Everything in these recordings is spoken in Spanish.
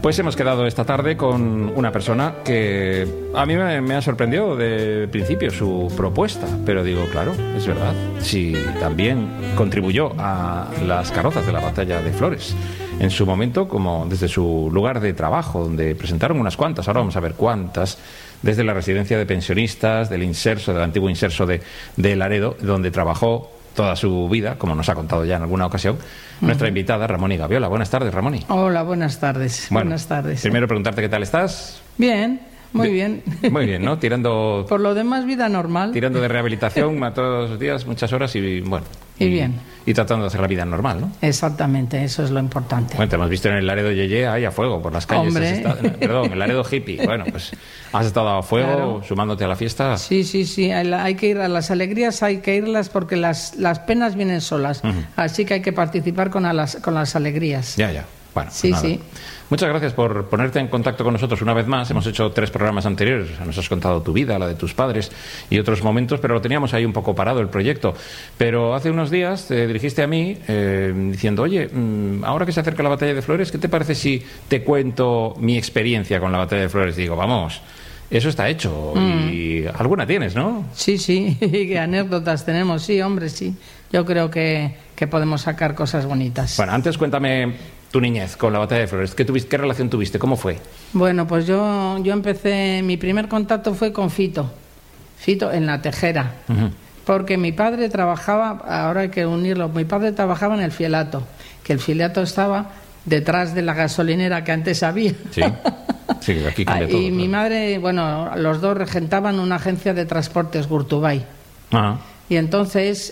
Pues hemos quedado esta tarde con una persona que a mí me ha sorprendido de principio su propuesta, pero digo, claro, es verdad, si también contribuyó a las carrozas de la Batalla de Flores en su momento, como desde su lugar de trabajo, donde presentaron unas cuantas, ahora vamos a ver cuántas, desde la residencia de pensionistas, del Inserso, del antiguo Inserso de Laredo, donde trabajó toda su vida, como nos ha contado ya en alguna ocasión, nuestra invitada, Ramoni Gaviola. Buenas tardes, Ramoni. Hola, buenas tardes. Bueno, buenas tardes. Primero preguntarte qué tal estás. Bien, muy bien. Muy bien, ¿no? Tirando... Por lo demás, vida normal. Tirando de rehabilitación a todos los días, muchas horas y bueno... Y bien. Y tratando de hacer la vida normal, ¿no? Exactamente, eso es lo importante. Bueno, te hemos visto en el Laredo Yeye ahí a fuego por las calles. Hombre. Perdón, el Laredo hippie. Bueno, pues has estado a fuego, claro, sumándote a la fiesta. Sí, sí, sí. Hay que ir a las alegrías, hay que irlas porque las penas vienen solas. Así que hay que participar con las alegrías. Ya. Bueno, sí, nada. sí. Muchas gracias por ponerte en contacto con nosotros una vez más. Hemos hecho 3 programas anteriores, nos has contado tu vida, la de tus padres y otros momentos, pero lo teníamos ahí un poco parado el proyecto. Pero hace unos días te dirigiste a mí diciendo, oye, ahora que se acerca la Batalla de Flores, ¿qué te parece si te cuento mi experiencia con la Batalla de Flores? Digo, vamos, eso está hecho. Y alguna tienes, ¿no? Sí, sí, qué anécdotas tenemos, sí, hombre, sí. Yo creo que podemos sacar cosas bonitas. Bueno, antes cuéntame tu niñez con la Batalla de Flores. ¿Qué relación tuviste? ¿Cómo fue? Bueno, pues yo empecé, mi primer contacto fue con Fito en la Tejera, porque mi padre trabajaba, ahora hay que unirlo, mi padre trabajaba en el Fielato, que el Fielato estaba detrás de la gasolinera que antes había. Sí, aquí cambia todo. Y mi madre, bueno, los dos regentaban una agencia de transportes, Gurtubay. Y entonces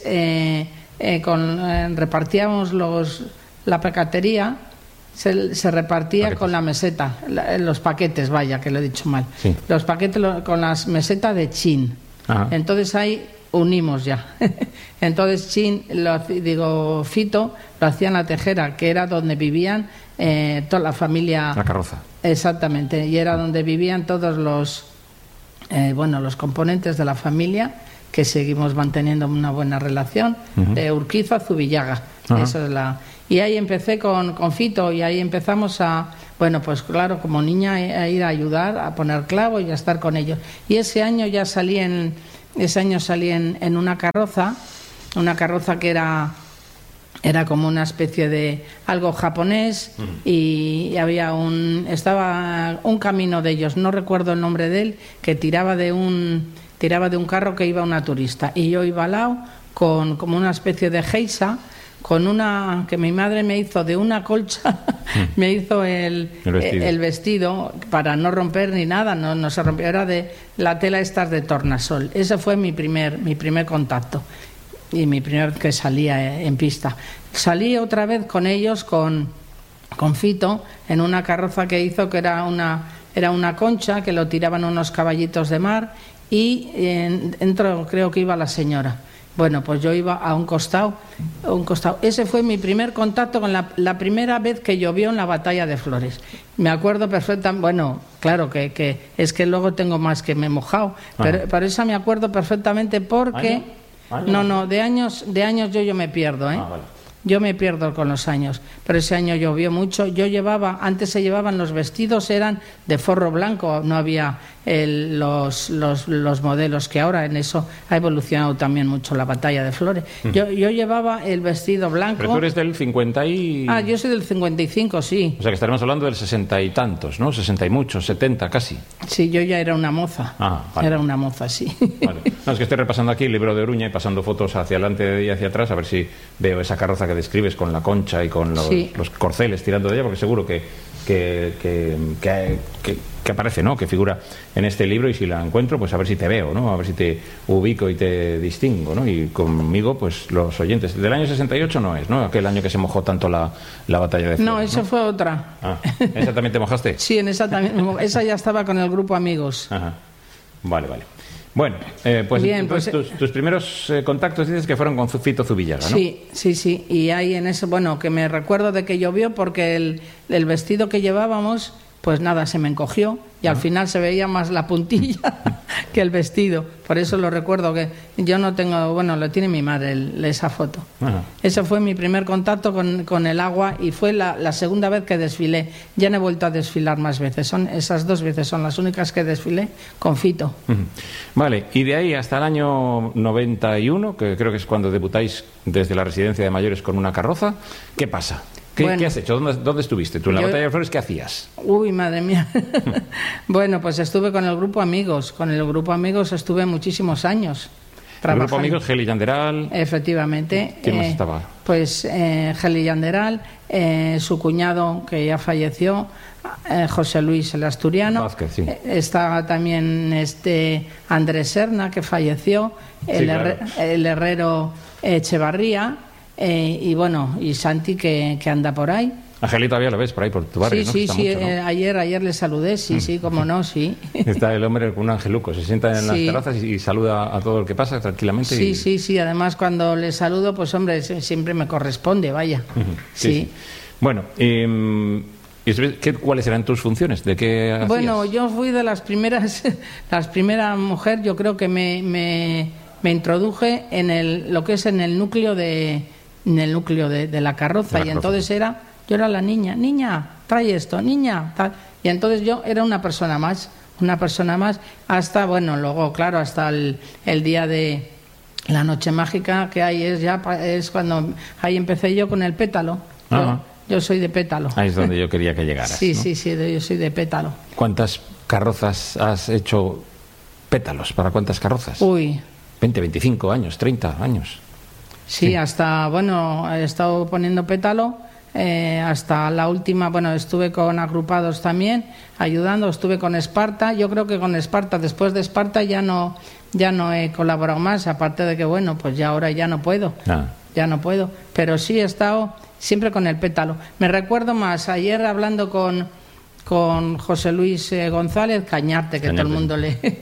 repartíamos la paquetería, se repartía paquetes con la meseta, los paquetes, vaya, que lo he dicho mal. Sí. Los paquetes con las mesetas de Chin. Entonces ahí unimos ya. Entonces Fito lo hacía en la Tejera, que era donde vivían toda la familia. La carroza. Exactamente, y era donde vivían todos los componentes de la familia, que seguimos manteniendo una buena relación, de Urquiza a Zubillaga. Eso es y ahí empecé con Fito, y ahí empezamos pues claro, como niña, a ir a ayudar, a poner clavo y a estar con ellos. Y ese año salí en una carroza que era como una especie de algo japonés, y estaba un camino de ellos, no recuerdo el nombre de él, que tiraba de un carro que iba una turista, y yo iba al lado con como una especie de geisha, con una que mi madre me hizo de una colcha, me hizo el vestido para no romper ni nada, no se rompió, era de la tela estas de tornasol. Ese fue mi primer contacto y mi primer que salía en pista. Salí otra vez con ellos, con Fito, en una carroza que hizo, que era una concha, que lo tiraban unos caballitos de mar, y dentro creo que iba la señora. Bueno, pues yo iba a un costado. Ese fue mi primer contacto con la primera vez que llovió en la Batalla de Flores. Me acuerdo perfectamente, bueno, claro que es que luego tengo más que me he mojado, pero esa me acuerdo perfectamente porque... ¿Año? No, de años yo me pierdo, Vale. Yo me pierdo con los años, pero ese año llovió mucho. Antes se llevaban los vestidos, eran de forro blanco, no había los modelos que ahora. En eso ha evolucionado también mucho la Batalla de Flores. Yo llevaba el vestido blanco. Pero tú eres del 50 y... yo soy del 55, sí. O sea que estaremos hablando del 60 y tantos, ¿no? 60 y muchos, 70 casi. Sí, yo ya era una moza. Vale. Era una moza, sí. Vale. No, es que estoy repasando aquí el libro de Oruña y pasando fotos hacia adelante y hacia atrás, a ver si veo esa carroza que describes con la concha y con los corceles tirando de ella, porque seguro que aparece, ¿no? Que figura en este libro, y si la encuentro, pues a ver si te veo, ¿no? A ver si te ubico y te distingo, ¿no? Y conmigo, pues los oyentes. Del año 68 no es, ¿no? Aquel año que se mojó tanto la Batalla de Flores. No, esa fue otra. ¿Esa también te mojaste? Sí, en esa también. Esa ya estaba con el grupo Amigos. Vale. Bueno, pues, bien, tus primeros contactos dices que fueron con Fito Zubillaga, ¿no? Sí. Y ahí en eso, bueno, que me recuerdo de que llovió porque el vestido que llevábamos pues nada, se me encogió y al final se veía más la puntilla que el vestido. Por eso lo recuerdo, que yo no tengo, bueno, lo tiene mi madre esa foto. Ese fue mi primer contacto con el agua y fue la segunda vez que desfilé. Ya no he vuelto a desfilar más veces, esas 2 veces son las únicas que desfilé con Fito. Vale, y de ahí hasta el año 91, que creo que es cuando debutáis desde la residencia de mayores con una carroza, ¿qué pasa? ¿Qué has hecho? ¿Dónde estuviste? ¿Tú en la Batalla de Flores qué hacías? Uy, madre mía. Bueno, pues estuve con el Grupo Amigos. Con el Grupo Amigos estuve muchísimos años. El Grupo Amigos, Geli Yanderal. Efectivamente. ¿Quién más estaba? Pues Geli Yanderal, su cuñado que ya falleció, José Luis el Asturiano. Vázquez, sí. Estaba también Andrés Serna, que falleció, el herrero Echevarría. Y bueno, y Santi que anda por ahí. Angeli todavía lo ves por ahí, por tu barrio, ¿no? Sí, Está sí, mucho, ¿no? ayer le saludé, sí, cómo no, sí. Está el hombre con un angeluco, se sienta en las terrazas y saluda a todo el que pasa tranquilamente. Sí, además cuando le saludo, pues hombre, siempre me corresponde, vaya. Sí. Bueno, ¿cuáles eran tus funciones? ¿De qué hacías? Bueno, yo fui de las primeras mujeres, yo creo que me introduje en lo que es en el núcleo de la carroza, y entonces yo era la niña, trae esto, niña, tal, y entonces yo era una persona más, hasta, bueno, luego, claro, hasta el día de la noche mágica que hay, es cuando ahí empecé yo con el pétalo. Yo soy de pétalo. Ahí es donde yo quería que llegaras. Sí, ¿no? sí, yo soy de pétalo. ¿Cuántas carrozas has hecho pétalos? ¿Para cuántas carrozas? Uy. 20, 25 años, 30 años. Sí, hasta, bueno, he estado poniendo pétalo hasta la última, bueno, estuve con agrupados también, ayudando, estuve con Esparta. Yo creo que con Esparta, después de Esparta ya no he colaborado más, aparte de que, bueno, pues ya ahora ya no puedo, pero sí he estado siempre con el pétalo. Me recuerdo más, ayer hablando con José Luis González, Cañarte, que todo el mundo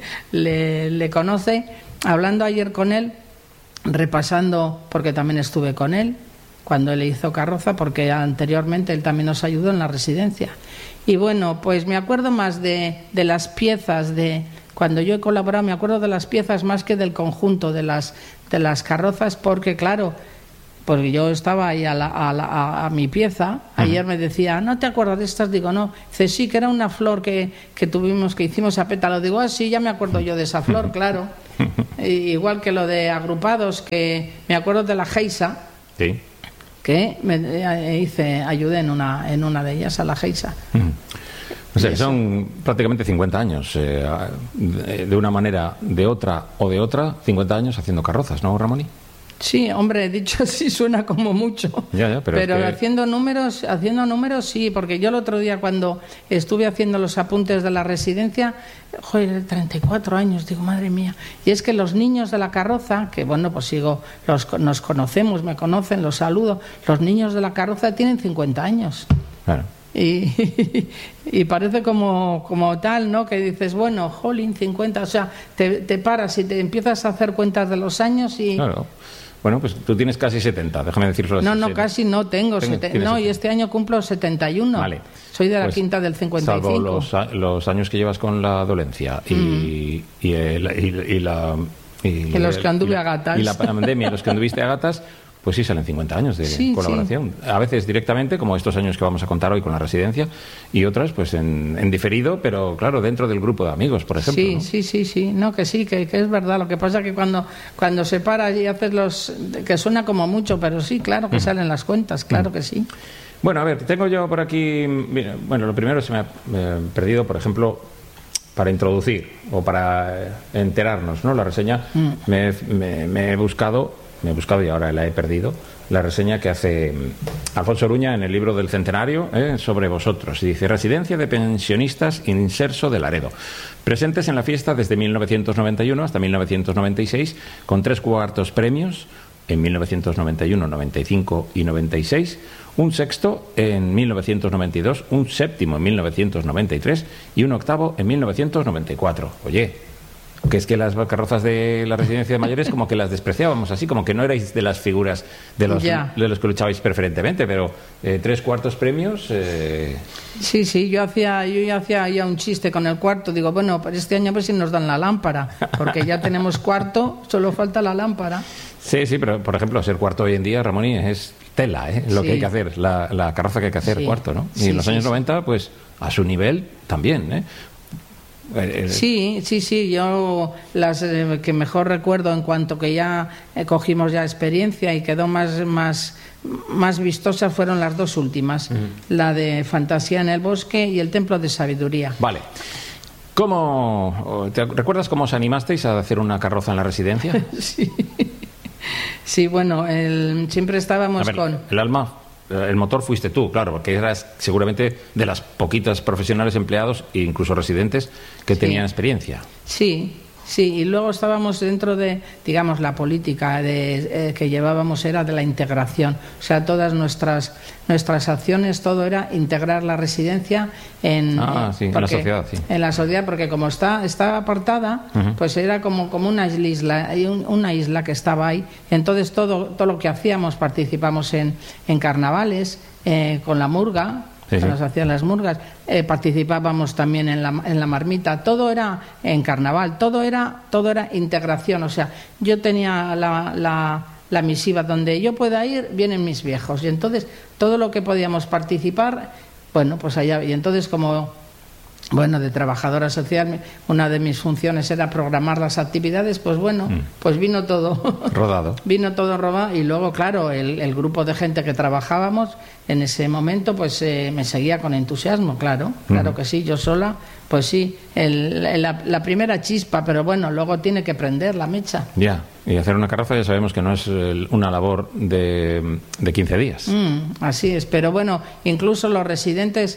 le conoce, hablando ayer con él, repasando, porque también estuve con él cuando él hizo carroza, porque anteriormente él también nos ayudó en la residencia. Y bueno, pues me acuerdo más de las piezas, cuando yo he colaborado, me acuerdo de las piezas más que del conjunto de las carrozas, porque claro, porque yo estaba ahí a mi pieza. Ayer me decía, ¿no te acuerdas de estas? Digo, no. Dice, sí, que era una flor que hicimos a pétalo. Digo, sí, ya me acuerdo yo de esa flor, claro. Igual que lo de agrupados, que me acuerdo de la Geisa, que ayudé en una de ellas, a la Geisa. O sea, son prácticamente 50 años, de una manera, de otra o de otra, 50 años haciendo carrozas, ¿no, Ramón? Sí, hombre, dicho así suena como mucho. Pero es que... haciendo números sí, porque yo el otro día cuando estuve haciendo los apuntes de la residencia, 34 años, digo, madre mía. Y es que los niños de la carroza, que bueno, pues nos conocemos, me conocen, los saludo, los niños de la carroza tienen 50 años. Claro. Y parece como tal, ¿no? Que dices, bueno, jolín, 50, o sea, te paras y te empiezas a hacer cuentas de los años y... Claro. Bueno, pues tú tienes casi 70, déjame decirlo así. No, casi no tengo. Y este año cumplo 71. Vale. Soy de la quinta del 55. Salvo los años que llevas con la dolencia y los que anduve a gatas. Y la pandemia, los que anduviste a gatas, pues sí salen 50 años de colaboración. Sí. A veces directamente, como estos años que vamos a contar hoy con la residencia, y otras pues en diferido, pero claro, dentro del grupo de amigos, por ejemplo. Sí. No, que sí, que es verdad. Lo que pasa es que cuando se para y haces que suena como mucho, pero sí, claro que salen las cuentas, claro que sí. Bueno, a ver, tengo yo por aquí... Bueno, lo primero se me ha perdido, por ejemplo, para introducir o para enterarnos, ¿no? La reseña me he buscado y ahora la he perdido, la reseña que hace Alfonso Oruña en el libro del Centenario sobre vosotros. Y dice, Residencia de Pensionistas Inserso de Laredo. Presentes en la fiesta desde 1991 hasta 1996, con 3 cuartos premios en 1991, 95 y 96, un sexto en 1992, un séptimo en 1993 y un octavo en 1994. Oye, que es que las carrozas de la residencia de mayores como que las despreciábamos, así como que no erais de las figuras de los que luchabais preferentemente, pero 3/4 premios... Sí, yo ya hacía ya un chiste con el cuarto. Digo, bueno, para este año a ver si nos dan la lámpara, porque ya tenemos cuarto, solo falta la lámpara. Sí, pero por ejemplo, ser cuarto hoy en día, Ramoni, es tela, lo que hay que hacer, la carroza que hay que hacer cuarto, ¿no? Y en los años 90, pues a su nivel también, Sí, yo las que mejor recuerdo en cuanto que ya cogimos ya experiencia y quedó más vistosas fueron las dos últimas, la de Fantasía en el Bosque y el Templo de Sabiduría. Vale. ¿Te recuerdas cómo os animasteis a hacer una carroza en la residencia? Sí, bueno, siempre estábamos con... El motor fuiste tú, claro, porque eras seguramente de las poquitas profesionales empleados e incluso residentes que tenían experiencia. Sí, y luego estábamos dentro de, digamos, la política que llevábamos era de la integración. O sea, todas nuestras acciones, todo era integrar la residencia en la sociedad. Sí. En la sociedad, porque como está apartada, pues era como una isla que estaba ahí. Entonces todo lo que hacíamos, participamos en carnavales, con la murga. Nos hacían las murgas, participábamos también en la marmita, todo era en carnaval, todo era integración. O sea, yo tenía la misiva donde yo pueda ir, vienen mis viejos, y entonces todo lo que podíamos participar, bueno, pues allá. Y entonces, como de trabajadora social, una de mis funciones era programar las actividades, pues pues vino todo rodado. Vino todo rodado, y luego, claro, el grupo de gente que trabajábamos en ese momento, pues me seguía con entusiasmo, claro que sí, yo sola, pues sí, la primera chispa, pero bueno, luego tiene que prender la mecha. Ya, y hacer una carroza ya sabemos que no es una labor de 15 días. Así es, pero bueno, incluso los residentes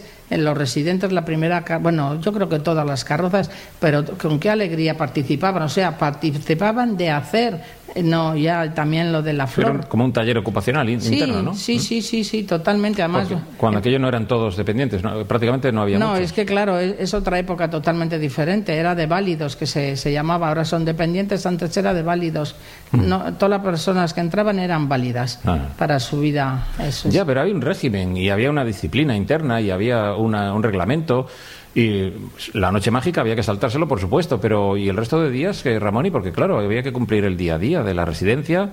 la primera, yo creo que todas las carrozas, pero con qué alegría participaban, o sea, participaban de hacer, no ya también lo de la flor. Pero como un taller ocupacional interno, ¿no? Sí, totalmente. Además, cuando aquello no eran todos dependientes, prácticamente no había muchos. Es que claro, es otra época totalmente diferente, era de válidos que se llamaba, ahora son dependientes, antes era de válidos. No, todas las personas que entraban eran válidas para su vida. Ya, pero había un régimen y había una disciplina interna y había un reglamento. Y la noche mágica había que saltárselo, por supuesto, pero ¿y el resto de días, Ramoni? Porque claro, había que cumplir el día a día de la residencia,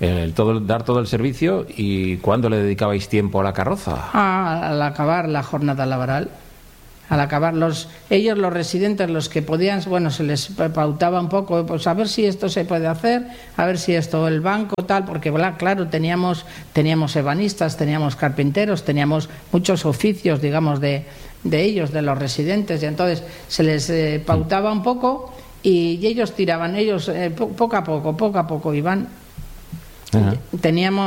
dar todo el servicio. ¿Y cuándo le dedicabais tiempo a la carroza? Al acabar la jornada laboral. Al acabar, ellos, los residentes, los que podían, se les pautaba un poco, pues a ver si esto se puede hacer, a ver si esto, el banco, tal, porque claro, teníamos ebanistas, teníamos carpinteros, teníamos muchos oficios, digamos, de ellos, de los residentes, y entonces se les pautaba un poco y ellos tiraban, poco a poco iban. Teníamos